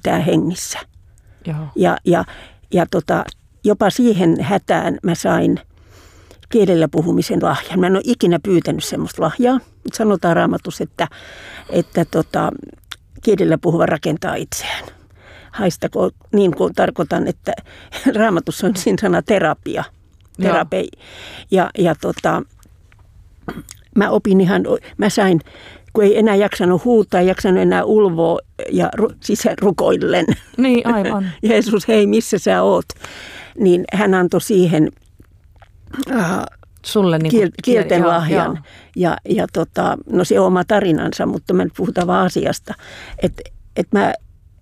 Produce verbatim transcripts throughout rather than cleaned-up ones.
pitää hengissä. Joo. Ja, ja, ja tota, jopa siihen hätään mä sain kielellä puhumisen lahjan. Mä en ole ikinä pyytänyt semmoista lahjaa. Sanotaan Raamatussa, että, että tota, kielellä puhuva rakentaa itseään. Haistako, niin kuin tarkoitan, että Raamatussa on siinä sana terapia. Terapei. Ja, ja tota, mä opin ihan, mä sain, kun ei enää jaksanut huutaa, ei jaksanut enää ulvoa ja ru, siis rukoillen. Niin, aivan. Jeesus, hei, missä sä oot? Niin hän antoi siihen äh, Sulle niin kiel, kielten joo, lahjan. joo. Ja, ja tota, no se on oma tarinansa, mutta me nyt puhutaan vaan asiasta. Että et mä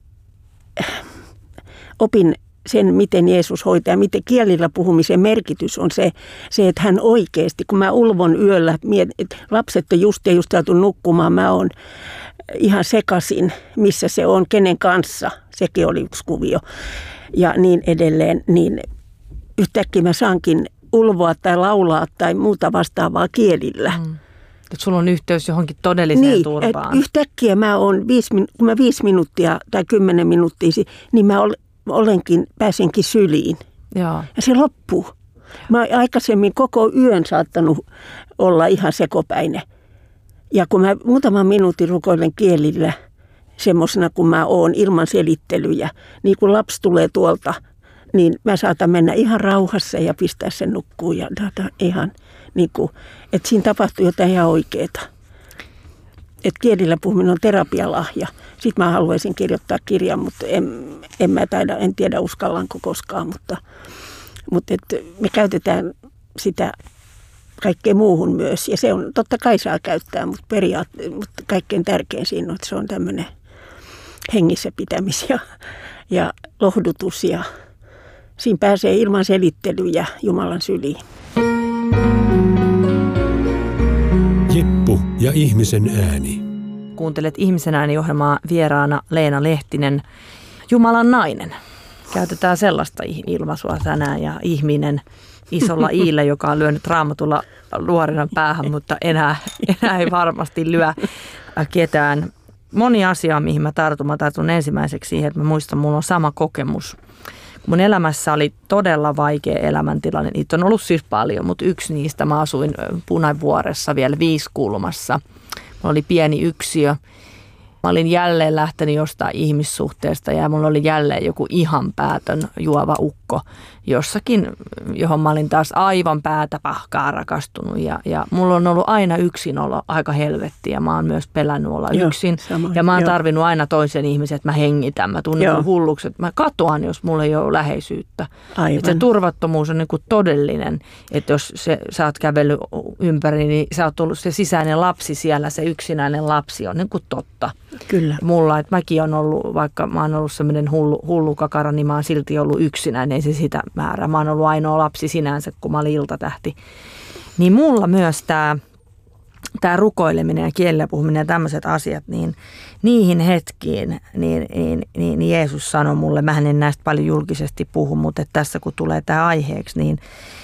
opin sen, miten Jeesus hoitaa ja miten kielillä puhumisen merkitys on se, se että hän oikeasti, kun mä ulvon yöllä, että lapset on just ja just saatu nukkumaan, mä oon ihan sekaisin, missä se on, kenen kanssa, sekin oli yksi kuvio ja niin edelleen, niin yhtäkkiä mä saankin ulvoa tai laulaa tai muuta vastaavaa kielillä. Mm. Että sulla on yhteys johonkin todelliseen niin, turvaan. Yhtäkkiä mä oon viisi, kun mä viisi minuuttia tai kymmenen minuuttia, niin mä olenkin, pääsenkin syliin. Joo. Ja se loppuu. Mä oon aikaisemmin koko yön saattanut olla ihan sekopäinen. Ja kun mä muutaman minuutin rukoilen kielillä semmoisena kuin mä oon ilman selittelyjä, niin kun lapsi tulee tuolta, niin mä saatan mennä ihan rauhassa ja pistää sen nukkuun ja data, ihan niin kuin, että siinä tapahtuu jotain ihan oikeaa. Että kielillä puhuminen on terapialahja. Sitten mä haluaisin kirjoittaa kirjan, mutta en, en mä taida, en tiedä uskallanko koskaan, mutta, mutta et me käytetään sitä kaikkeen muuhun myös. Ja se on, totta kai saa käyttää, mutta, periaatte, mutta kaikkein tärkein siinä on, että se on tämmöinen hengissä pitämis ja, ja lohdutus ja siinä pääsee ilman selittelyjä Jumalan syliin. Jeppu ja ihmisen ääni. Kuuntelet Ihmisen ääni-ohjelmaa, vieraana Leena Lehtinen, Jumalan nainen. Käytetään sellaista ilmaisua tänään ja ihminen isolla iillä, joka on lyönyt Raamatulla luorinan päähän, mutta enää, enää ei varmasti lyö ketään. Moni asia, mihin mä tartun. Mä tartun ensimmäiseksi siihen, että mä muistan, mulla on sama kokemus. Mun elämässä oli todella vaikea elämäntilanne. Niitä on ollut siis paljon, mutta yksi niistä mä asuin Punavuoressa vielä Viiskulmassa. Mulla oli pieni yksiö. Mä olin jälleen lähtenyt jostain ihmissuhteesta ja mulla oli jälleen joku ihan päätön juova ukko jossakin, johon mä olin taas aivan päätä pahkaa rakastunut. Ja, ja mulla on ollut aina yksin olla aika helvettiä. Mä oon myös pelännyt olla Joo, yksin. Samoin. Ja mä oon Joo. tarvinnut aina toisen ihmisen, että mä hengitän. Mä tunnen hulluksi, että mä katoan, jos mulla ei ole läheisyyttä. Että se turvattomuus on niin kuin todellinen. Että jos se, sä oot kävellyt ympäri, niin sä oot ollut se sisäinen lapsi siellä. Se yksinäinen lapsi on niin kuin totta. Kyllä. Mulla, että mäkin on ollut, vaikka mä oon ollut semmoinen hullu, hullu kakara, niin mä oon silti ollut yksinäinen, ei se sitä määrä. Mä oon ollut ainoa lapsi sinänsä, kun mä olin iltatähti. Niin mulla myös tää, tää rukoileminen ja kielellä puhuminen ja tämmöiset asiat, niin niihin hetkiin, niin, niin, niin, niin Jeesus sanoi mulle, mä en näistä paljon julkisesti puhu, mutta että tässä kun tulee tää aiheeksi, niin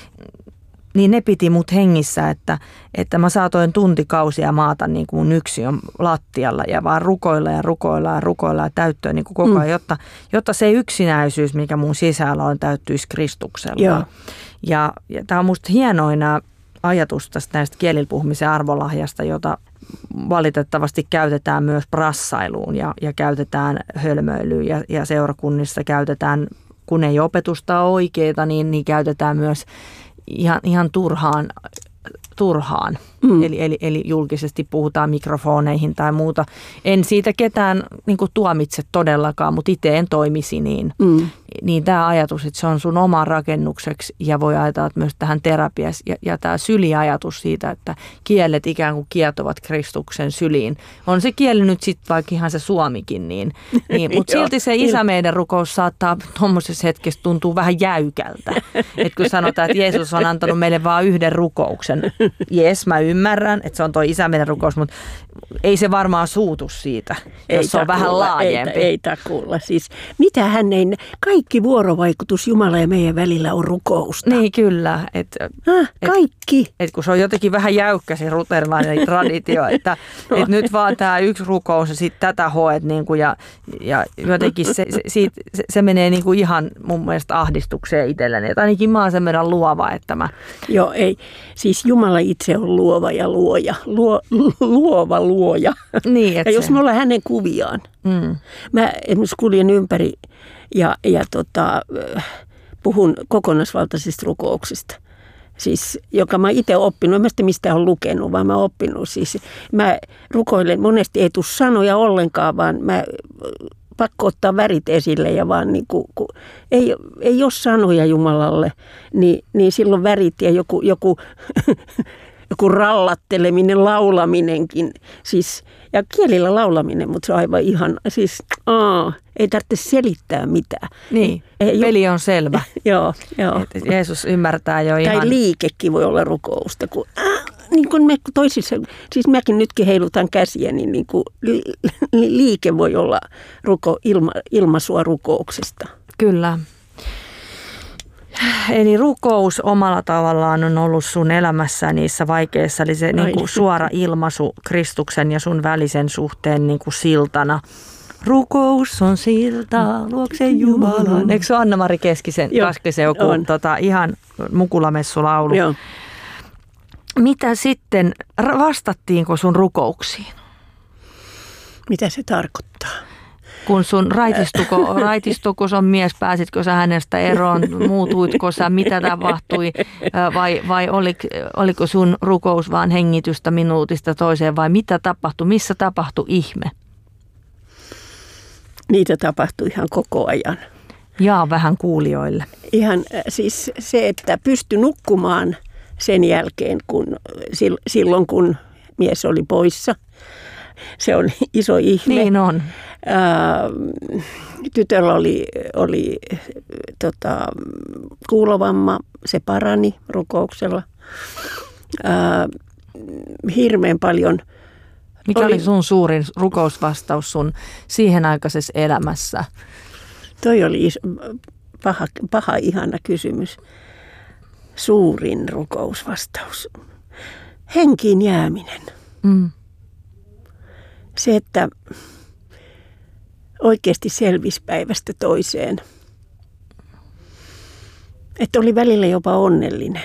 niin ne piti mut hengissä, että, että mä saatoin tuntikausia maata niin kuin yksiön lattialla ja vaan rukoilla ja rukoilla ja rukoilla ja täyttöä niin kuin koko ajan, mm. jotta, jotta se yksinäisyys, mikä mun sisällä on, täyttyisi Kristuksella. Joo. Ja, ja tämä on musta hienoina ajatus tästä näistä kielillä puhumisen arvolahjasta, jota valitettavasti käytetään myös brassailuun ja, ja käytetään hölmöilyyn ja, ja seurakunnissa käytetään, kun ei opetusta ole oikeaa, niin, niin käytetään myös Ihan, ihan turhaan, turhaan. Mm. Eli, eli, eli julkisesti puhutaan mikrofoneihin tai muuta. En siitä ketään niin kuin tuomitse todellakaan, mutta itse en toimisi niin. Mm. Niin tämä ajatus, että se on sun oma rakennukseksi ja voi ajatella myös tähän terapiassa. Ja, ja tämä syliajatus siitä, että kielet ikään kuin kietovat Kristuksen syliin. On se kieli nyt sitten vaikka ihan se suomikin, niin, niin, mutta silti se isä meidän rukous saattaa tuommoisessa hetkessä tuntua vähän jäykältä. Että kun sanotaan, että Jeesus on antanut meille vain yhden rukouksen. Jes, mä ymmärrän. ymmärrän, että se on toi isäminen rukous, mutta ei se varmaan suutu siitä, jos ei se on vähän laajempi. Ei, ei takuulla. Siis, mitä hän ei, kaikki vuorovaikutus Jumala ja meidän välillä on rukousta. Niin kyllä. Et, ah, kaikki. Et, et kun se on jotenkin vähän jäykkä se luterilainen traditio, että no. et nyt vaan tämä yksi rukous ja sitten tätä hoet niinku, ja, ja jotenkin se, se, siitä, se, se menee niinku ihan mun mielestä ahdistukseen itselleni. Et ainakin mä oon semmoinen luova, että mä... Joo, ei. Siis Jumala itse on luova ja luoja. Luo, luova luoja. Niin, ja jos se... me ollaan hänen kuviaan. Mm. Mä esimerkiksi kuljen ympäri ja, ja tota, puhun kokonaisvaltaisista rukouksista. Siis, joka mä itse oppinut, en mä sitä mistään ole lukenut, vaan mä oon oppinut. Siis, mä rukoilen, monesti ei tule sanoja ollenkaan, vaan mä pakko ottaa värit esille ja vaan niin kuin, kun ei, ei ole sanoja Jumalalle, niin, niin silloin värit ja joku, joku, joku rallatteleminen, laulaminenkin. Siis, ja kielillä laulaminen, mutta se on aivan ihan, siis aa, ei tarvitse selittää mitään. Niin, ei, peli on selvä. Joo, joo. Et Jeesus ymmärtää jo ihan. Tai liikekin voi olla rukousta, kun äh, niin kuin me toisissa, siis mäkin nytkin heilutan käsiä, niin, niin kuin li, li, liike voi olla ruko, ilma, ilmaisua rukouksesta. Kyllä. Eli rukous omalla tavallaan on ollut sun elämässä niissä vaikeissa, eli se niin kuin suora ilmaisu Kristuksen ja sun välisen suhteen niin kuin siltana. Rukous on silta luokse Jumalan. Eikö se ole Anna-Mari Keskisen, Kaskisen joku tota, ihan mukulamessulaulu? Joo. Mitä sitten, vastattiinko sun rukouksiin? Mitä se tarkoittaa? Kun sun raitistuko, raitistuko sun mies, pääsitkö sä hänestä eroon, muutuitko sä, mitä tapahtui vai, vai oliko, oliko sun rukous vaan hengitystä minuutista toiseen vai mitä tapahtui, missä tapahtui ihme? Niitä tapahtui ihan koko ajan. Jaa vähän kuulijoille. Ihan siis se, että pystyi nukkumaan sen jälkeen, kun, silloin kun mies oli poissa. Se on iso ihme. Niin on. Tytöllä oli, oli tota, kuulovamma, se parani rukouksella. Ää, hirveän paljon. Mikä oli, oli sun suurin rukousvastaus sun siihen aikaisessa elämässä? Toi oli iso, paha, paha ihana kysymys. Suurin rukousvastaus. Henkiin jääminen. Mm. Se, että oikeasti selvisi päivästä toiseen. Että oli välillä jopa onnellinen.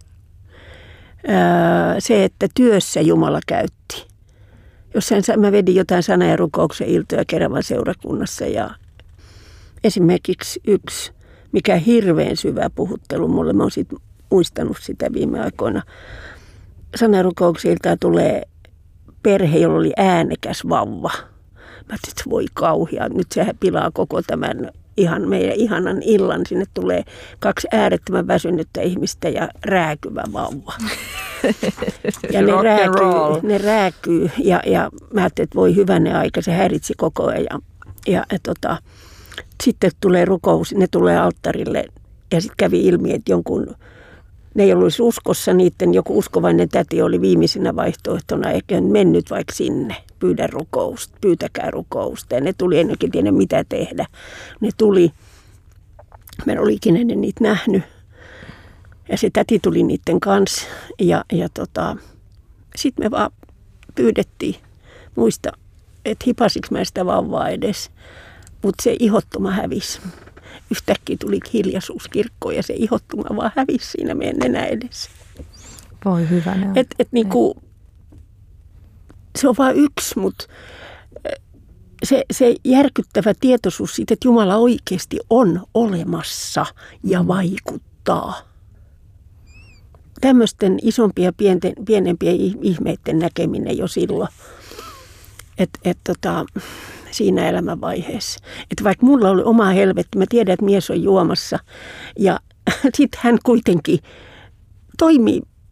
Se, että työssä Jumala käytti. Jossain mä vedin jotain sana- ja rukouksen iltoja Keravan seurakunnassa ja esimerkiksi yksi, mikä hirveän syvä puhuttelu mulle, mä oon sit muistanut sitä viime aikoina. Sana- ja rukouksen iltaa tulee perhe, jolla oli äänekäs vauva. Mä ajattelin, että voi kauhia, nyt sehän pilaa koko tämän ihan meidän ihanan illan. Sinne tulee kaksi äärettömän väsynyttä ihmistä ja rääkyvä vauva. Ja ne rääkyy, ne rääkyy ja, ja mä ajattelin, että voi hyvänen aika, se häiritsi koko ajan. Ja, ja, ja tota, sitten tulee rukous, ne tulee alttarille ja sitten kävi ilmi, että jonkun, ne ei ollut uskossa, niiden joku uskovainen täti oli viimeisenä vaihtoehtona, eikä mennyt vaikka sinne, pyydä rukousta, pyytäkää rukousta. Ja ne tuli, ennenkin tiedä mitä tehdä. Ne tuli, mä en ole ikinä niitä nähnyt. Ja se täti tuli niiden kanssa ja, ja tota, sitten me vaan pyydettiin, muista, että hipasiksi mä sitä vauvaa edes, mutta se ihottuma hävisi. Yhtäkkiä tuli hiljaisuus kirkkoon ja se ihottuma vaan hävisi siinä meidän nenä edessä. Voi hyvänä. Et, et niinku, se on vain yksi, mutta se, se järkyttävä tietoisuus siitä, että Jumala oikeasti on olemassa ja vaikuttaa. Tämmöisten isompia pienten, pienempiä ihmeiden näkeminen jo silloin, että et tota, siinä elämänvaiheessa. Että vaikka mulla oli oma helvetti, mä tiedän, että mies on juomassa ja sitten hän kuitenkin toimii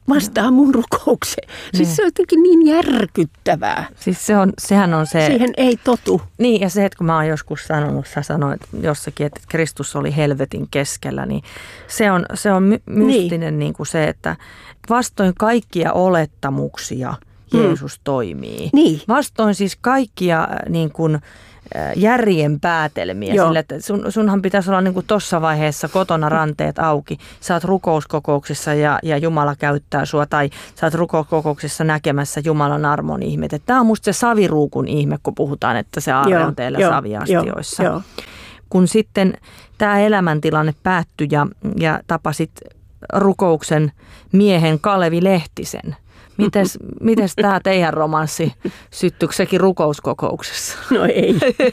vastaa mun rukoukseen. Siis se on jotenkin niin järkyttävää. Siis se on, sehän on se... Siihen ei totu. Niin, ja se, että kun mä oon joskus sanonut, sä sanoit jossakin, että Kristus oli helvetin keskellä, niin se on, se on my- mystinen niin. Niin kuin se, että vastoin kaikkia olettamuksia Jeesus hmm. toimii. Niin. Vastoin siis kaikkia niin kuin järjen päätelmiä. Sille, että sun, sunhan pitäisi olla niin tuossa vaiheessa kotona ranteet auki. Sä oot rukouskokouksessa ja, ja Jumala käyttää sua, tai sä oot rukouskokouksessa näkemässä Jumalan armon ihmet. Tämä on musta se saviruukun ihme, kun puhutaan, että se aarre on teillä jo, saviastioissa. Jo, jo. Kun sitten tämä elämäntilanne päättyi ja, ja tapasit rukouksen miehen Kalevi Lehtisen. Mites, mites tämä teidän romanssi, syttyykö sekin rukouskokouksessa? No ei.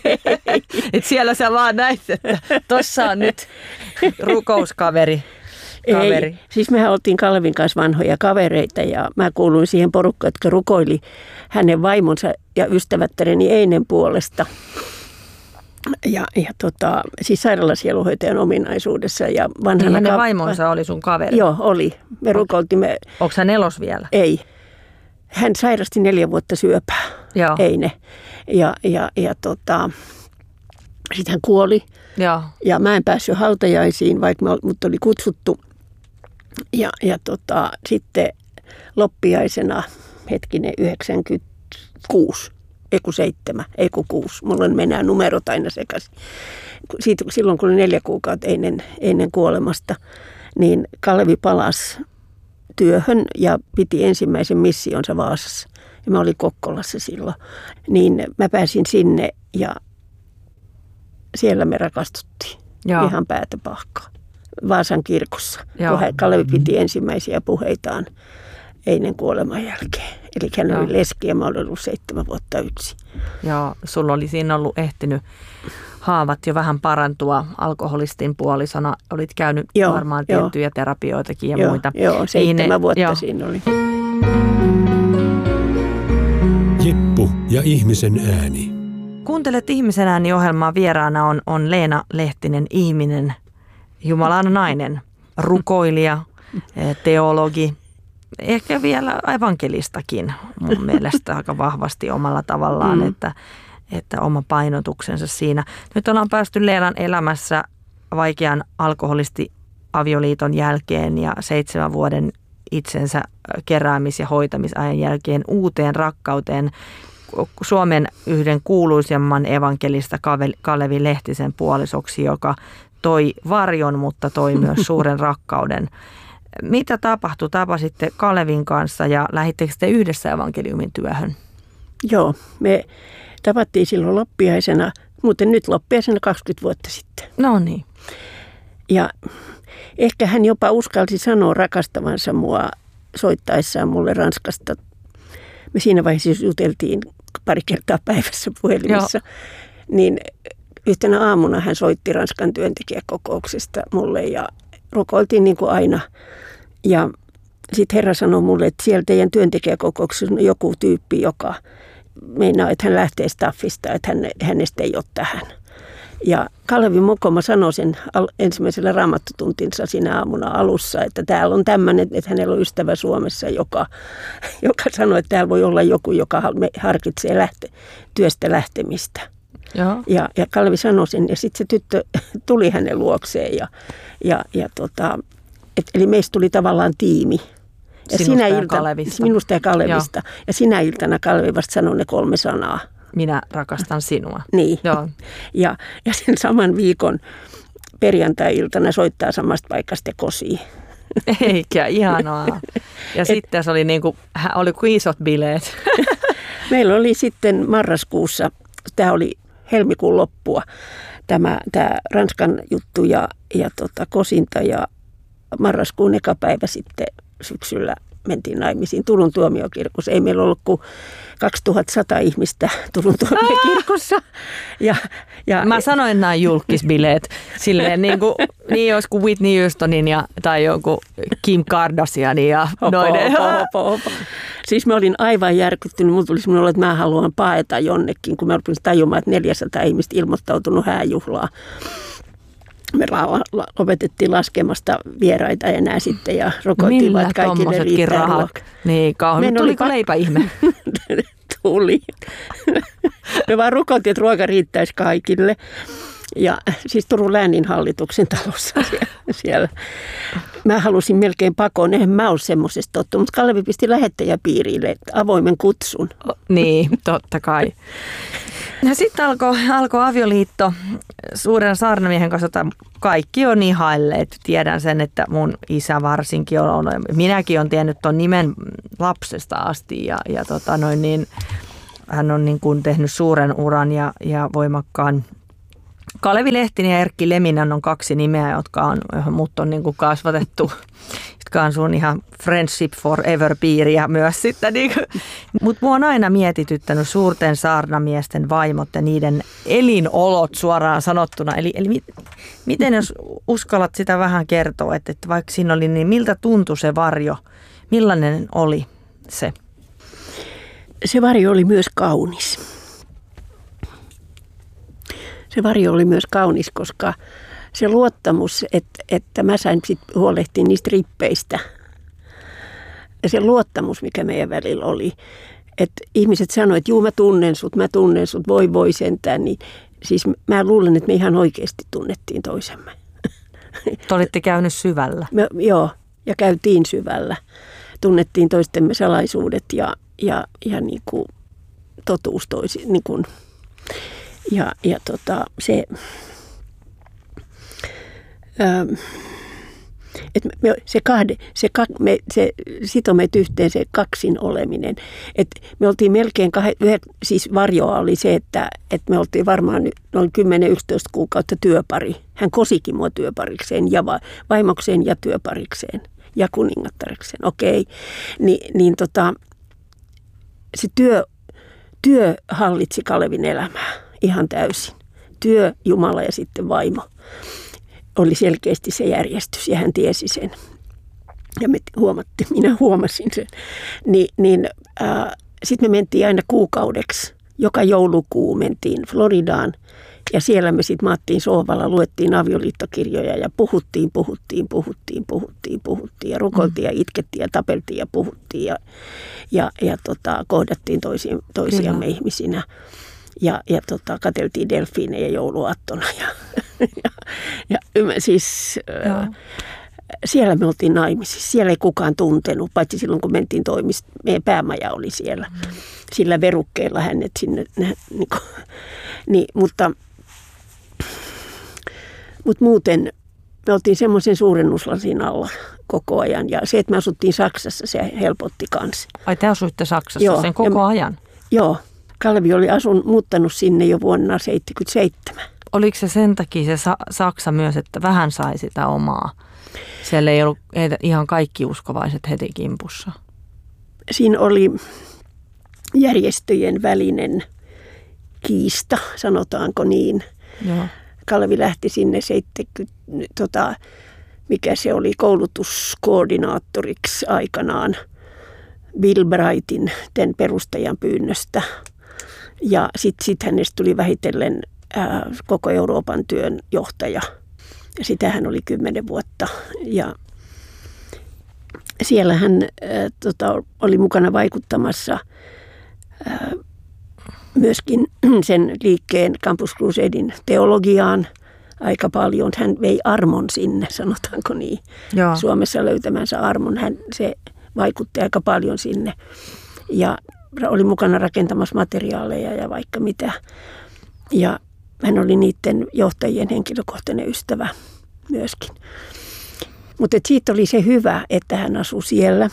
Et siellä sä vaan näit, että tossa on nyt rukouskaveri. Kaveri. Ei. Siis mehän oltiin Kalevin kanssa vanhoja kavereita ja mä kuuluin siihen porukkaan, jotka rukoili hänen vaimonsa ja ystävättäreni Einen puolesta. Ja, ja tota, siis sairaalasieluhoitajan ominaisuudessa. Ja vanhana niin hänen ka- vaimonsa oli sun kaveri? Joo, oli. Me rukoiltimme. Onko hän elos vielä? Ei. Hän sairasti neljä vuotta syöpää. Joo. Eine. Ja, ja, ja tota, sitten hän kuoli. Joo. Ja mä en päässyt hautajaisiin, vaikka mut oli kutsuttu. Ja, ja tota, sitten loppiaisena, hetkinen, yhdeksänkymmentäkuusi. Ei kun seitsemän, ei kun kuusi. Mulla on mennään numerot aina sekaisin. Siitä, silloin kun oli neljä kuukautta ennen, ennen kuolemasta, niin Kalevi palasi työhön ja piti ensimmäisen missionsa Vaasassa. Ja mä olin Kokkolassa silloin. Niin mä pääsin sinne ja siellä me rakastuttiin. Joo. Ihan päätä pahkaa. Vaasan kirkossa. Joo. Kalevi piti ensimmäisiä puheitaan Einen kuoleman jälkeen. Eli hän Joo. oli leski ja mä olin ollut seitsemän vuotta yksin. Joo, sulla oli siinä ollut ehtinyt haavat jo vähän parantua alkoholistin puolisona. Olit käynyt Joo, varmaan jo. tiettyjä terapioitakin ja Joo, muita. Joo, seitsemän niin, vuotta jo. Siinä oli. Jeppu ja ihmisen ääni. Kuuntelet Ihmisen ääni -ohjelmaa. Vieraana on, on Leena Lehtinen, ihminen, Jumalan nainen, rukoilija, teologi. Ehkä vielä evankelistakin mun mielestä aika vahvasti omalla tavallaan, mm. että, että oma painotuksensa siinä. Nyt ollaan päästy Leenan elämässä vaikean alkoholisti-avioliiton jälkeen ja seitsemän vuoden itsensä keräämis- ja hoitamisajan jälkeen uuteen rakkauteen Suomen yhden kuuluisemman evankelista Kalevi Lehtisen puolisoksi, joka toi varjon, mutta toi myös suuren rakkauden. Mitä tapahtui? Tapasitte Kalevin kanssa ja lähdittekö te yhdessä evankeliumin työhön? Joo, me tapattiin silloin loppiaisena, muuten nyt loppiaisena kaksikymmentä vuotta sitten. No niin. Ja ehkä hän jopa uskalsi sanoa rakastavansa mua soittaessaan mulle Ranskasta. Me siinä vaiheessa juteltiin pari kertaa päivässä puhelimessa. Joo. Niin yhtenä aamuna hän soitti Ranskan työntekijäkokouksesta mulle ja rukoiltiin niin kuin aina. Ja sitten Herra sanoi mulle, että siellä teidän työntekijäkokouksessa on joku tyyppi, joka meinaa, että hän lähtee staffista, että hän, hänestä ei ole tähän. Ja Kalevi Mokoma sanoi sen ensimmäisellä raamattotuntinsa siinä aamuna alussa, että täällä on tämmöinen, että hänellä on ystävä Suomessa, joka, joka sanoi, että täällä voi olla joku, joka harkitsee lähte, työstä lähtemistä. Joo. Ja, ja Kalevi sanoi sen, ja sitten se tyttö tuli hänen luokseen. Ja, ja, ja tota, et, eli meistä tuli tavallaan tiimi. Ja Sinusta sinä ja ilta, Kalevista. Minusta ja Kalevista. Joo. Ja sinä iltana Kalevi vasta sanoi ne kolme sanaa. Minä rakastan sinua. Niin. Joo. Ja, ja sen saman viikon perjantai-iltana soittaa samasta paikasta kosiin. Eikä, ihanaa. Ja Et, sitten se oli niin kuin, oli kuin isot bileet. Meillä oli sitten marraskuussa, tämä oli helmikuun loppua, tämä, tämä Ranskan juttu ja, ja tota, kosinta ja marraskuun eka päivä sitten syksyllä mentiin naimisiin Turun tuomiokirkossa. Ei meillä ollut kuin kaksituhattasata ihmistä Turun tuomiokirkossa. Ja, ja, Mä sanoin näin julkisbileet. Silleen niin kuin, niin olisi kuin Whitney Houstonin ja, tai joku Kim Kardashianin ja noiden. Hopo, hopo, hopo. Siis mä olin aivan järkyttynyt. Mulla tuli semmoinen olo, että mä haluan paeta jonnekin, kun mä olin tajumaan, että neljäsataa ihmistä ilmoittautunut hääjuhlaa. me la- la- lopetettiin laskemasta vieraita enää sitten ja rokoiltiin Millä kaikille riittää ruokaa. Niin, kauan. Tuliko oli... leipäihme? Tuli. Me vaan rukoiltiin, että ruoka riittäisi kaikille. Ja siis Turun lääninhallituksen talossa siellä. Mä halusin melkein pakoon, eihän mä ole semmoisesta tottunut, mutta Kalevi pisti lähettäjäpiirille avoimen kutsun. Niin, totta kai. Ja sitten alkoi alko avioliitto suuren saarnamiehen kanssa, jota kaikki on ihailleet. Tiedän sen, että mun isä varsinkin on, minäkin olen tiennyt tuon nimen lapsesta asti ja, ja tota noin niin, hän on niin kuin tehnyt suuren uran ja, ja voimakkaan. Kalevi Lehtinen ja Erkki Leminen on kaksi nimeä, jotka on, johon mut on niin kuin kasvatettu, jotka on sun ihan friendship forever-piiriä myös sitten. Niin mutta mua on aina mietityttänyt suurten saarnamiesten vaimot ja niiden elinolot suoraan sanottuna. Eli, eli mit, miten jos uskallat sitä vähän kertoa, että, että vaikka siinä oli, niin miltä tuntui se varjo? Millainen oli se? Se varjo oli myös kaunis. Se varjo oli myös kaunis, koska se luottamus, että, että mä sain sit huolehtia niistä rippeistä. Ja se luottamus, mikä meidän välillä oli, että ihmiset sanoivat, että juu mä tunnen sut, mä tunnen sut, voi voi sentään. Niin, siis mä luulen, että me ihan oikeasti tunnettiin toisemme. Te olitte käynyt syvällä. Me, joo, ja käytiin syvällä. Tunnettiin toistemme salaisuudet ja, ja, ja niin kuin totuus toisi, niin kuin. Ja, ja tota, se, ää, et me, se, kahde, se, me, se sitoi meitä yhteen se kaksin oleminen. Et me oltiin melkein, kahde, siis varjoa oli se, että et me oltiin varmaan noin kymmenen yksitoista kuukautta työpari. Hän kosikin mua työparikseen ja va, vaimokseen ja työparikseen ja kuningattarikseen. Okei, Ni, niin tota, se työ, työ hallitsi Kalevin elämää. Ihan täysin. Työ, Jumala ja sitten vaimo. Oli selkeästi se järjestys ja hän tiesi sen. Ja me huomattiin, minä huomasin sen. Ni, niin äh, sitten me mentiin aina kuukaudeksi. Joka joulukuu mentiin Floridaan ja siellä me sitten maattiin sohvalla, luettiin avioliittokirjoja ja puhuttiin, puhuttiin, puhuttiin, puhuttiin, puhuttiin ja rukoiltiin ja itkettiin ja tapeltiin ja puhuttiin ja, ja, ja tota, kohdattiin toisia, toisiamme ihmisinä. Ja, ja tota, katseltiin delfiinejä jouluaattona ja, ja, ja siis ää, siellä me oltiin naimisissa. Siellä ei kukaan tuntenut, paitsi silloin kun mentiin toimista. Meidän päämaja oli siellä. Mm. Sillä verukkeella hänet sinne. Niin, niin, mutta, mutta muuten me oltiin semmoisen suuren uslasin alla koko ajan. Ja se, että me asuttiin Saksassa, se helpotti kanssa. Ai te asuitte Saksassa joo, sen koko me, ajan? Joo. Kalevi oli asun, muuttanut sinne jo vuonna seitsemänkymmentäseitsemän. Oliko se sen takia se Sa- Saksa myös, että vähän sai sitä omaa? Siellä ei ollut ihan kaikki uskovaiset heti kimpussa. Siinä oli järjestöjen välinen kiista, sanotaanko niin. Joo. Kalevi lähti sinne seitsemänkymmentä, tota, mikä se oli, koulutuskoordinaattoriksi aikanaan Bill Brightin, tämän perustajan pyynnöstä. Ja sitten sit hänestä tuli vähitellen ää, koko Euroopan työn johtaja. Ja sitä hän oli kymmenen vuotta. Ja siellä hän ää, tota, oli mukana vaikuttamassa ää, myöskin sen liikkeen Campus Crusadin teologiaan aika paljon. Hän vei armon sinne, sanotaanko niin. Joo. Suomessa löytämänsä armon. Hän se vaikutti aika paljon sinne. Ja oli mukana rakentamassa materiaaleja ja vaikka mitä. Ja hän oli niiden johtajien henkilökohtainen ystävä myöskin. Mutta siitä oli se hyvä, että hän asui siellä.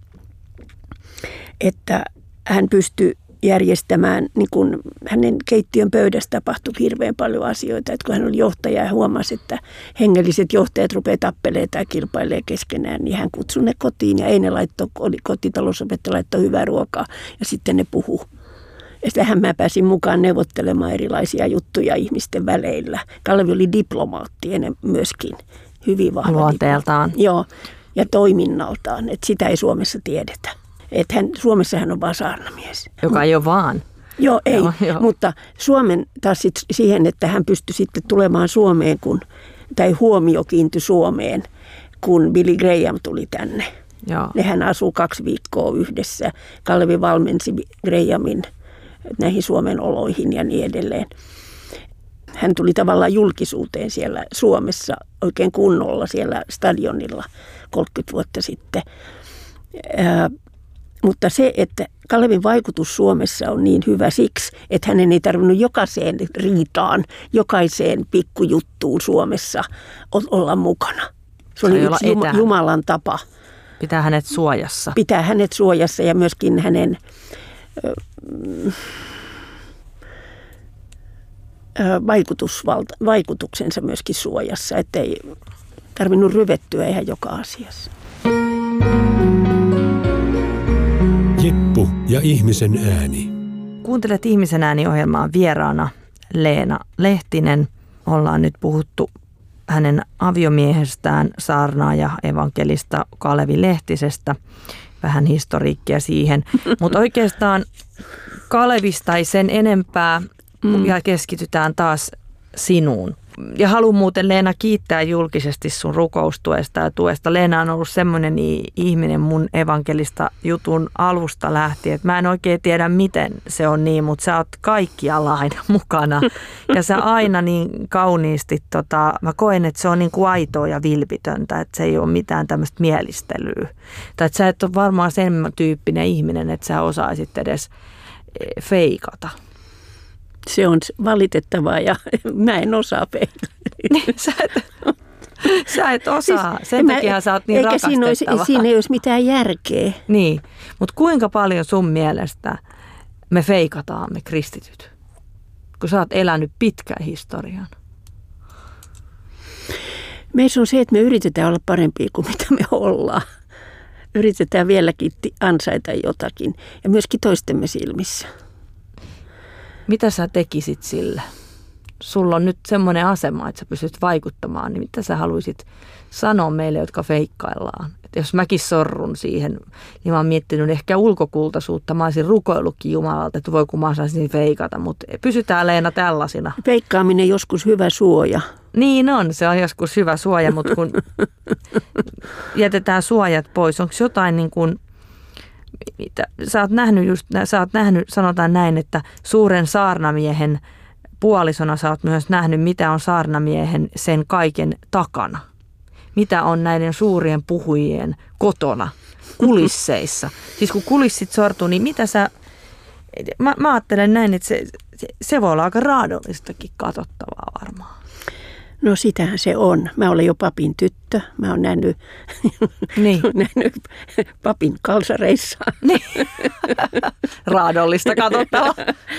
Että hän pystyi järjestämään, niin kun hänen keittiön pöydässä tapahtui hirveän paljon asioita. Että kun hän oli johtaja ja huomasi, että hengelliset johtajat rupeaa tappelemaan tai kilpailemaan keskenään, niin hän kutsui ne kotiin ja ei ne laittoi, kotitalousopettaja laittoi hyvää ruokaa ja sitten ne puhuu. Ja sitähän mä pääsin mukaan neuvottelemaan erilaisia juttuja ihmisten väleillä. Kalevi oli diplomaatti ennen myöskin, hyvin vahva luonteeltaan. Joo, ja toiminnaltaan, että sitä ei Suomessa tiedetä. Että hän, Suomessa hän on vaan saarnamies. Joka ei ole vaan. Joo, ei, joo, joo. Mutta Suomen taas sit siihen, että hän pystyi sitten tulemaan Suomeen, kun tai huomio kiintyi Suomeen, kun Billy Graham tuli tänne. Joo. Nehän asuu kaksi viikkoa yhdessä. Kalevi valmensi Grahamin näihin Suomen oloihin ja niin edelleen. Hän tuli tavallaan julkisuuteen siellä Suomessa oikein kunnolla siellä stadionilla kolmekymmentä vuotta sitten. Ää, mutta se, että Kalevin vaikutus Suomessa on niin hyvä siksi, että hänen ei tarvinnut jokaiseen riitaan, jokaiseen pikkujuttuun Suomessa olla mukana. Se oli yksi Jum- Jumalan tapa. Pitää hänet suojassa. Pitää hänet suojassa ja myöskin hänen vaikutusvalta, vaikutuksensa myöskin suojassa, ettei tarvinnut ryvettyä ihan joka asiassa. Jeppu ja ihmisen ääni. Kuuntelet Ihmisen ääni-ohjelmaa, vieraana Leena Lehtinen. Ollaan nyt puhuttu hänen aviomiehestään, saarnaaja evankelista Kalevi Lehtisestä. Vähän historiikkia siihen. Mutta oikeastaan Kalevista ei sen enempää mm. ja keskitytään taas sinuun. Ja haluan muuten, Leena, kiittää julkisesti sun rukoustuesta ja tuesta. Leena on ollut semmoinen ihminen mun evankelista jutun alusta lähtien, että mä en oikein tiedä, miten se on niin, mutta sä oot kaikkialla aina mukana. Ja sä aina niin kauniisti, tota, mä koen, että se on niin kuin aitoa ja vilpitöntä, että se ei ole mitään tämmöistä mielistelyä. Tai että sä et ole varmaan sen tyyppinen ihminen, että sä osaisit edes feikata. Se on valitettavaa ja mä en osaa peilata. sä, et, sä et osaa. Sen siis, takia sä oot niin eikä rakastettava. Eikä siinä, siinä ei olisi mitään järkeä. Niin, mutta kuinka paljon sun mielestä me feikataan me kristityt? Kun sä oot elänyt pitkän historian. Meissä on se, että me yritetään olla parempia kuin mitä me ollaan. Yritetään vieläkin ansaita jotakin ja myöskin toistemme silmissä. Mitä sä tekisit sille? Sulla on nyt semmoinen asema, että sä pystyt vaikuttamaan, niin mitä sä haluaisit sanoa meille, jotka feikkaillaan? Että jos mäkin sorrun siihen, niin mä oon miettinyt ehkä ulkokultaisuutta. Mä olisin rukoillutkin Jumalalta, että voi kun mä osaisin feikata, mutta pysytään, Leena, tällaisina. Feikkaaminen joskus hyvä suoja. Niin on, se on joskus hyvä suoja, mutta kun jätetään suojat pois, onko jotain niin kuin... Mitä, sä oot nähnyt just, sä oot nähnyt, sanotaan näin, että suuren saarnamiehen puolisona sä oot myös nähnyt, mitä on saarnamiehen sen kaiken takana. Mitä on näiden suurien puhujien kotona, kulisseissa. Siis kun kulissit sortuu, niin mitä sä, mä, mä ajattelen näin, että se, se, se voi olla aika raadollistakin katsottavaa varmaan. No sitähän se on. Mä olen jo papin tyttö. Mä oon nähnyt, niin. nähnyt papin kalsareissa. Niin. Raadollista katsottavaa.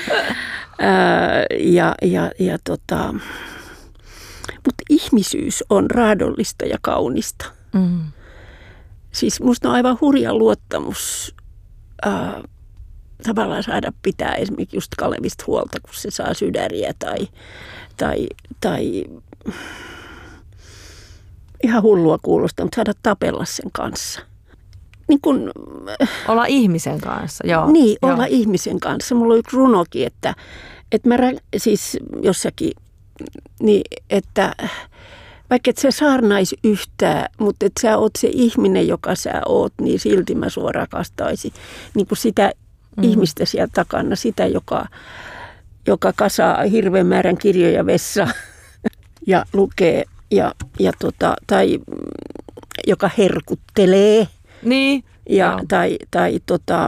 ja, ja, ja tota, mutta ihmisyys on raadollista ja kaunista. Mm. Siis musta on aivan hurja luottamus äh, tavallaan saada pitää esimerkiksi just Kalevista huolta, kun se saa sydäriä tai, tai, tai ihan hullua kuulostaa, mutta saada tapella sen kanssa. Niin kun, olla ihmisen kanssa, joo. Niin, joo. olla ihmisen kanssa. Mulla on yksi runokin, että, että mä siis jossakin, niin että vaikka et sä saarnaisi yhtään, mutta että sä oot se ihminen, joka sä oot, niin silti mä sua rakastaisin. Niin kuin sitä mm. ihmistä siellä takana, sitä, joka, joka kasaa hirveän määrän kirjoja vessaan ja lukee ja, ja tota, tai joka herkuttelee. Niin. Ja, tai tai tota,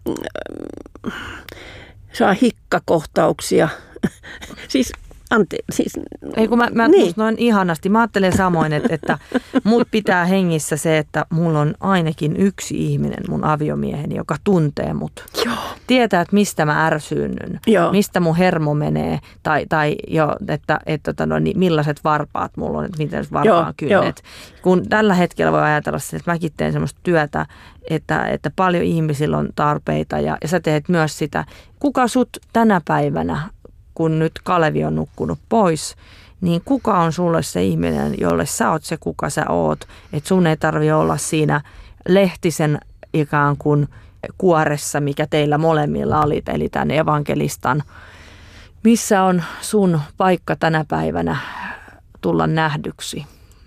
saa hikkakohtauksia. siis Ante, siis, Ei kun mä, mä niin. musta noin ihanasti. Mä ajattelen samoin, että, että mut pitää hengissä se, että mulla on ainakin yksi ihminen, mun aviomieheni, joka tuntee mut. Joo. Tietää, että mistä mä ärsyynnyn, Joo. mistä mun hermo menee, tai, tai jo, että, että, että no, niin millaiset varpaat mulla on, että miten varpaan kynnet. Kun tällä hetkellä voi ajatella sitä, että mäkin teen semmoista työtä, että, että paljon ihmisillä on tarpeita ja, ja sä teet myös sitä. Kuka sut tänä päivänä, kun nyt Kalevi on nukkunut pois, niin kuka on sulle se ihminen, jolle sä oot se, kuka sä oot? Että sun ei tarvitse olla siinä Lehtisen ikään kuin kuoressa, mikä teillä molemmilla oli, eli tämän evankelistan. Missä on sun paikka tänä päivänä tulla nähdyksi?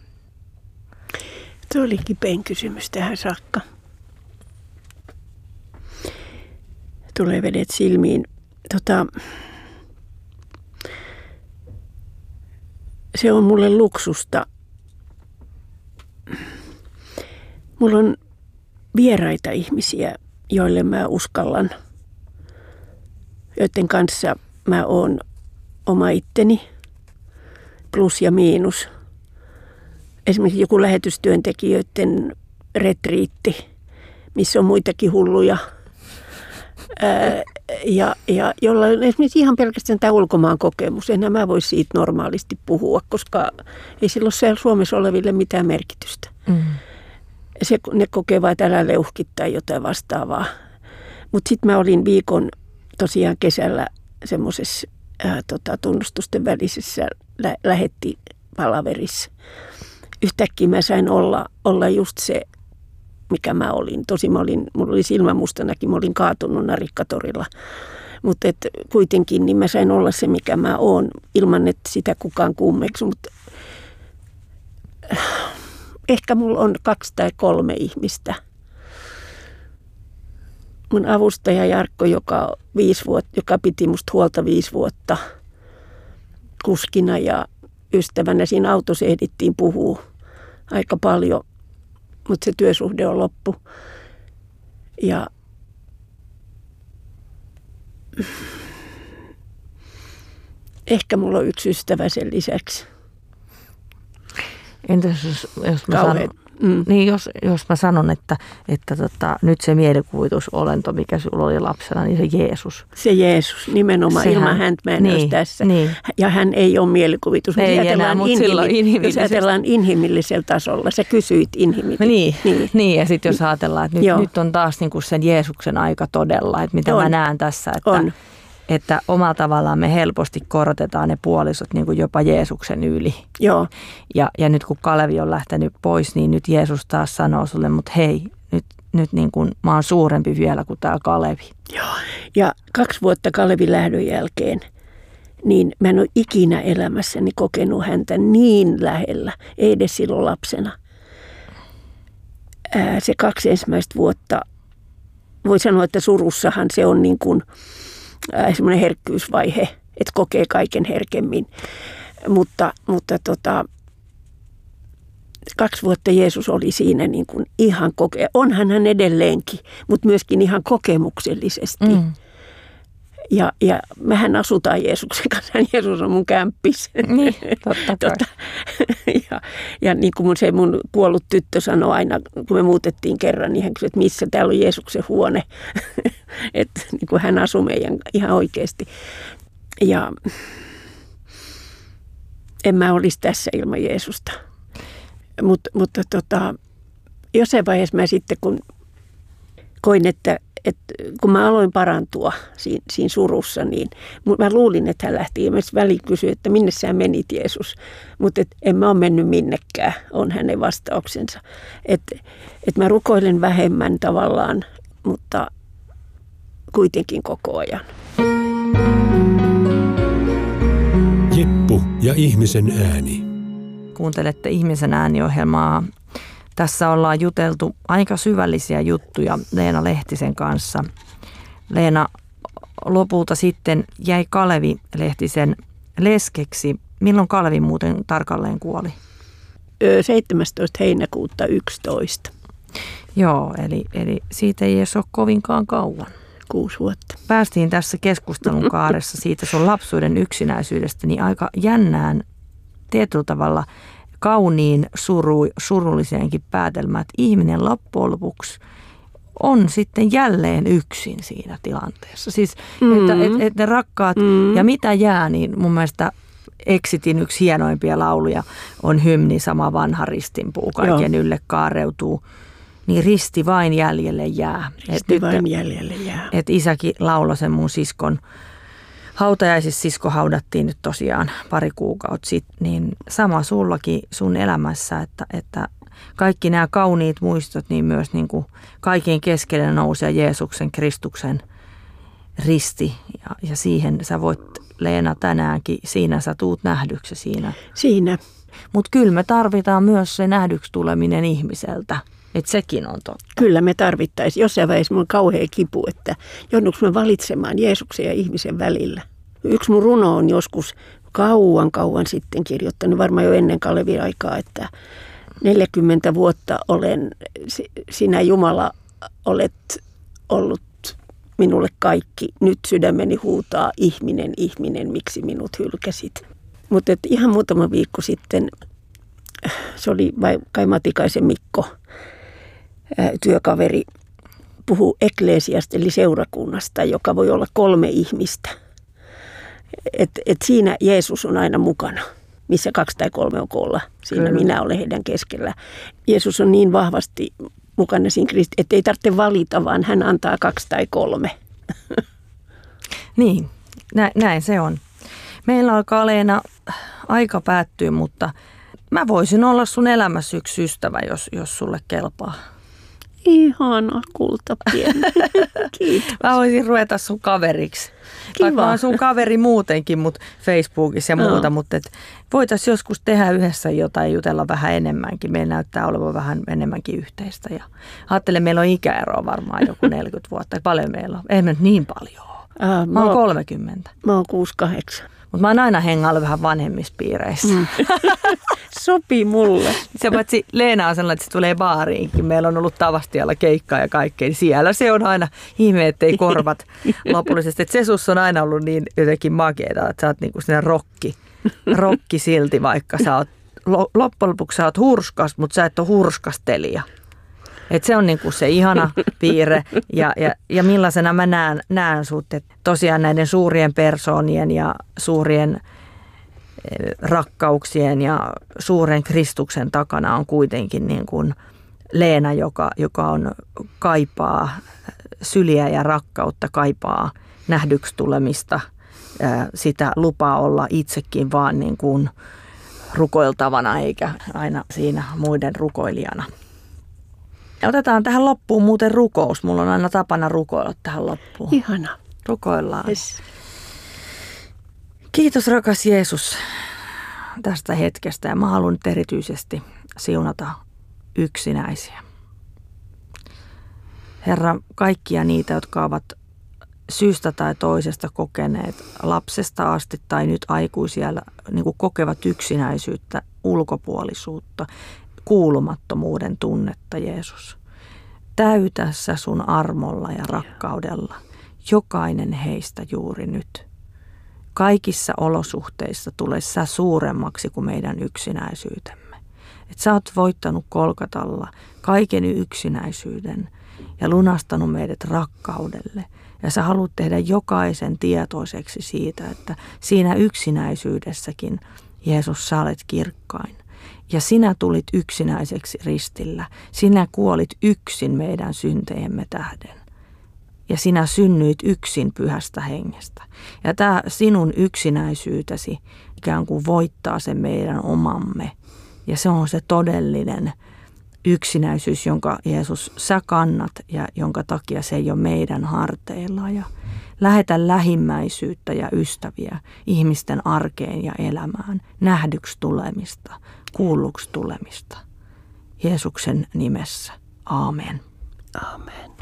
Se oli kipein kysymys tähän saakka. Tulee vedet silmiin. Tota, se on mulle luksusta. Mulla on vieraita ihmisiä, joille mä uskallan, joiden kanssa mä oon oma itteni, plus ja miinus. Esimerkiksi joku lähetystyöntekijöiden retriitti, missä on muitakin hulluja. Ää, ja, ja jolla on esimerkiksi ihan pelkästään tämä ulkomaan kokemus. Enää mä voi siitä normaalisti puhua, koska ei sillä ole siellä Suomessa oleville mitään merkitystä. Mm. Se, ne kokee vain, että älä leuhki tai jotain vastaavaa. Mutta sitten mä olin viikon tosiaan kesällä semmoisessa tota, tunnustusten välisessä lä- lähettipalaverissa. Yhtäkkiä mä sain olla, olla just se, mikä mä olin. Tosi mä olin, mulla oli silmä mustanakin, mä olin kaatunut Narikkatorilla. Mutta kuitenkin niin mä sain olla se, mikä mä oon, ilman että sitä kukaan kuumeeksi. Mutta ehkä mulla on kaksi tai kolme ihmistä. Mun avustaja Jarkko, joka, viisi vuotta, joka piti musta huolta viisi vuotta kuskina ja ystävänä. Siinä autossa ehdittiin puhua aika paljon, mutta se työsuhde on loppu. Ja ehkä mulla on yksi ystävä sen lisäksi. Entäs jos, jos, mä, sanon, mm. niin jos, jos mä sanon, että, että tota, nyt se mielikuvitusolento, mikä sulla oli lapsena, niin se Jeesus. Se Jeesus, nimenomaan. Sehän, ilman häntä mä en niin, olisi tässä. Niin. Ja hän ei ole mielikuvitus. Ei jos enää, mutta silloin inhimillisesti. Jos ajatellaan inhimillisellä tasolla, sä kysyit inhimillisesti. Niin, niin. niin, ja sitten jos ajatellaan, että nyt, nyt on taas niinku sen Jeesuksen aika todella, että mitä on. Mä näen tässä, että... On. Että omalla tavallaan me helposti korotetaan ne puolisot niin kuin jopa Jeesuksen yli. Joo. Ja, ja nyt kun Kalevi on lähtenyt pois, niin nyt Jeesus taas sanoo sulle, mutta hei, nyt, nyt niin kuin mä oon suurempi vielä kuin tämä Kalevi. Joo. Ja kaksi vuotta Kalevin lähdön jälkeen, niin mä en ole ikinä elämässäni kokenut häntä niin lähellä, ei edes silloin lapsena. Ää, se kaksi ensimmäistä vuotta, voi sanoa, että surussahan se on niin kuin semmoinen herkkyysvaihe, että kokee kaiken herkemmin. Mutta, mutta tota, kaksi vuotta Jeesus oli siinä niin kuin ihan koke, onhan hän edelleenkin, mutta myöskin ihan kokemuksellisesti. Mm. Ja, ja mehän asutaan Jeesuksen kanssa, Jeesus on mun kämppis. Niin, totta kai. tota, ja, ja niin kuin mun, se mun kuollut tyttö sanoi aina, kun me muutettiin kerran, niin hän kysyi, että missä täällä on Jeesuksen huone. Että niin kuin hän asui meidän ihan oikeasti. Ja en mä olisi tässä ilman Jeesusta. Mut, mutta tota, jossain vaiheessa mä sitten, kun koin, että että kun mä aloin parantua siinä, siinä surussa, niin mä luulin, että hän lähti. Ja mä väliin kysyin, että minne sä menit, Jeesus. Mutta en mä ole mennyt minnekään, on hänen vastauksensa. Että et mä rukoilen vähemmän tavallaan, mutta kuitenkin koko ajan. Jeppu ja ihmisen ääni. Kuuntelette Ihmisen ääni-ohjelmaa. Tässä ollaan juteltu aika syvällisiä juttuja Leena Lehtisen kanssa. Leena, lopulta sitten jäi Kalevi Lehtisen leskeksi. Milloin Kalevi muuten tarkalleen kuoli? seitsemästoista heinäkuuta yksitoista. Joo, eli, eli siitä ei edes ole kovinkaan kauan. Kuusi vuotta. Päästiin tässä keskustelun kaaressa siitä sun lapsuuden yksinäisyydestä niin aika jännään tietyllä tavalla kauniin suru, surulliseenkin päätelmään, että ihminen loppujen lopuksi on sitten jälleen yksin siinä tilanteessa. Siis, mm-hmm. että et, et ne rakkaat mm-hmm. ja mitä jää, niin mun mielestä Exitin yksi hienoimpia lauluja on hymni Sama vanha ristinpuu, kaiken Joo. ylle kaareutuu. Niin risti vain jäljelle jää. Risti et vain nyt, jäljelle jää. Et isäkin lauloi sen mun siskon hautajaisissa, sisko haudattiin nyt tosiaan pari kuukautta sitten, niin sama sullakin sun elämässä, että, että kaikki nämä kauniit muistot, niin myös niin kuin kaiken keskelle nousee Jeesuksen, Kristuksen risti. Ja, ja siihen sä voit, Leena, tänäänkin, siinä sä tuut nähdyksi siinä. Siinä. Mutta kyllä me tarvitaan myös se nähdyksi tuleminen ihmiseltä. Että sekin on totta. Kyllä me tarvittaisiin. Jossain vaiheessa mun on kauhea kipu, että joudunko mä valitsemaan Jeesuksen ja ihmisen välillä. Yksi mun runo on joskus kauan kauan sitten kirjoittanut, varmaan jo ennen Kalevin aikaa, että neljäkymmentä vuotta olen, sinä Jumala olet ollut minulle kaikki. Nyt sydämeni huutaa, ihminen, ihminen, miksi minut hylkäsit. Mutta ihan muutama viikko sitten, se oli vai Kai Matikaisen Mikko, työkaveri, puhuu ekklesiasta eli seurakunnasta, joka voi olla kolme ihmistä. Et, et siinä Jeesus on aina mukana, missä kaksi tai kolme on koolla. Siinä Kyllä. minä olen heidän keskellä. Jeesus on niin vahvasti mukana siinä Kristi, että ei tarvitse valita, vaan hän antaa kaksi tai kolme. Niin, nä, näin se on. Meillä alkaa Leena aika päättyä, mutta mä voisin olla sun elämässä yksi ystävä, jos, jos sulle kelpaa. Ihana kultapieni. Kiitos. Mä voisin ruveta sun kaveriksi. Kiva. Vaikka mä oon sun kaveri muutenkin, mutta Facebookissa ja muuta, no. mutta voitaisiin joskus tehdä yhdessä jotain, jutella vähän enemmänkin. Meillä näyttää olevan vähän enemmänkin yhteistä. Ja ajattelen, meillä on ikäeroa varmaan joku neljäkymmentä vuotta. Paljon meillä on. Ei me nyt niin paljon ole. Äh, mä, mä oon kolmekymmentä. Mä oon kuusikymmentäkahdeksan. Mutta mä oon aina hengaillut vähän vanhemmissa piireissä. Mm. Sopii mulle. Se paitsi Leena on sellainen, että se tulee baariinkin. Meillä on ollut Tavastialla keikkaa ja kaikkea. Niin siellä se on aina ihme, ettei korvat lopullisesti. Että se sus on aina ollut niin jotenkin makeeta, että sä oot niinku sinne rokki. Rokki silti, vaikka sä oot, loppujen lopuksi sä oot hurskas, mutta sä et ole hurskastelija. Että se on niinku se ihana piirre ja, ja, ja millaisena mä näen, näen sut. Et tosiaan näiden suurien persoonien ja suurien rakkauksien ja suuren Kristuksen takana on kuitenkin niin kuin Leena, joka, joka on, kaipaa syliä ja rakkautta, kaipaa nähdyksi tulemista. Sitä lupaa olla itsekin vaan niin kuin rukoiltavana eikä aina siinä muiden rukoilijana. Ja otetaan tähän loppuun muuten rukous. Mulla on aina tapana rukoilla tähän loppuun. Ihana. Rukoillaan. Yes. Kiitos rakas Jeesus tästä hetkestä ja mä haluan nyt erityisesti siunata yksinäisiä. Herra, kaikkia niitä, jotka ovat syystä tai toisesta kokeneet lapsesta asti tai nyt aikuisia niin kuin kokevat yksinäisyyttä, ulkopuolisuutta, kuulumattomuuden tunnetta, Jeesus. Täytä sä sun armolla ja rakkaudella jokainen heistä juuri nyt. Kaikissa olosuhteissa tule sä suuremmaksi kuin meidän yksinäisyytemme. Et sä oot voittanut Kolkatalla kaiken yksinäisyyden ja lunastanut meidät rakkaudelle. Ja sä haluat tehdä jokaisen tietoiseksi siitä, että siinä yksinäisyydessäkin, Jeesus, sä olet kirkkain. Ja sinä tulit yksinäiseksi ristillä. Sinä kuolit yksin meidän syntejemme tähden. Ja sinä synnyit yksin pyhästä hengestä. Ja tämä sinun yksinäisyytesi ikään kuin voittaa sen meidän omamme. Ja se on se todellinen yksinäisyys, jonka Jeesus sä kannat ja jonka takia se ei ole meidän harteilla. Ja lähetä lähimmäisyyttä ja ystäviä ihmisten arkeen ja elämään, nähdyksi tulemista, kuulluksi tulemista. Jeesuksen nimessä. Aamen. Aamen.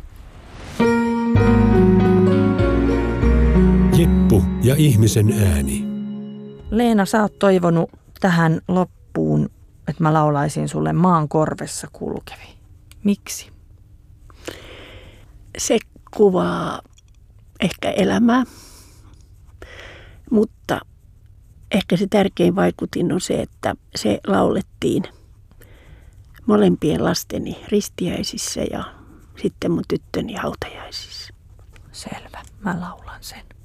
Jeppu ja ihmisen ääni. Leena, sä oot toivonut tähän loppuun, että mä laulaisin sulle Maan korvessa kulkevi. Miksi? Se kuvaa ehkä elämää, mutta ehkä se tärkein vaikutin on se, että se laulettiin molempien lasteni ristiäisissä ja sitten mun tyttöni hautajaisissa. Selvä, mä laulan sen.